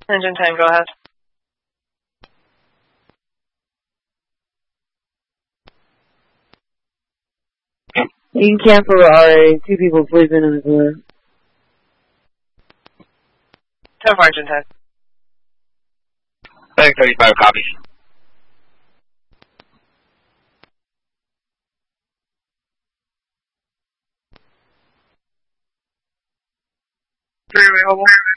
Engine 10, go ahead. You can cancel the RA. 2 people sleeping in the car. 10 for Engine 10. Bank 35 copies. Three-way, Hubble.